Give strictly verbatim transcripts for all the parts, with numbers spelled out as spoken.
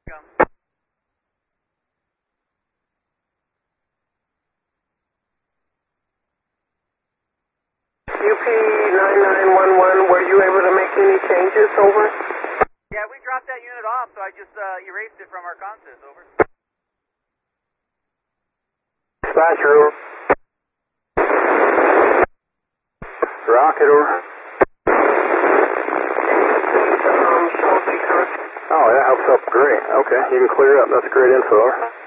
U P nine nine one one, were you able to make any changes, over? Yeah, we dropped that unit off, so I just uh, erased it from our consist, over. Dispatcher, over. Rocket, over. Um, Chelsea, correct? Oh, that helps up great. Okay, you can clear up. That's great info.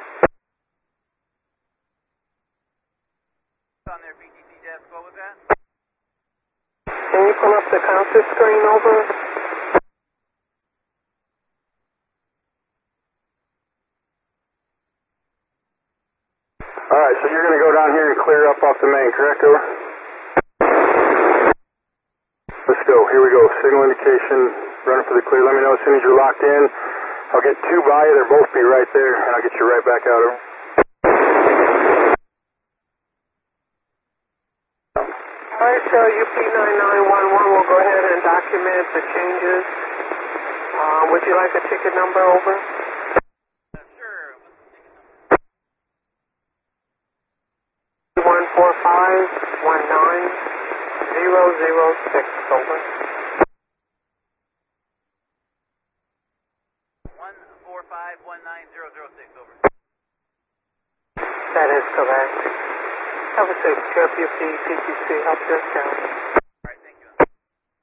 On their B T C desk, what was that? Can you pull up the consist screen, over? Alright, so you're going to go down here and clear up off the main, correct, over? Let's go. Here we go. Signal indication, running for the clear. Let me know as soon as you're locked in. I'll get two by you. They'll both be right there, and I'll get you right back out, over. Alright, so U P nine nine one one will go ahead and document the changes. Uh, would you like a ticket number, over? Uh, sure. one four five one nine zero zero six, over. one four five one nine zero zero six, over. That is correct. Have a safe trip, U P T T C Help Desk.